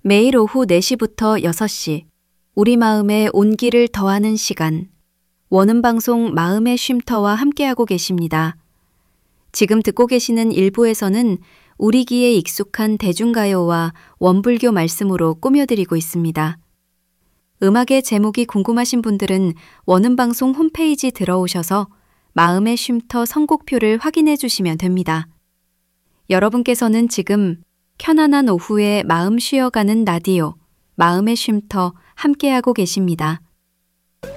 매일 오후 4시부터 6시, 우리 마음에 온기를 더하는 시간, 원음방송 마음의 쉼터와 함께하고 계십니다. 지금 듣고 계시는 일부에서는 우리 귀에 익숙한 대중가요와 원불교 말씀으로 꾸며드리고 있습니다. 음악의 제목이 궁금하신 분들은 원음방송 홈페이지 들어오셔서 마음의 쉼터 선곡표를 확인해 주시면 됩니다. 여러분께서는 지금 편안한 오후에 마음 쉬어가는 라디오, 마음의 쉼터 함께하고 계십니다.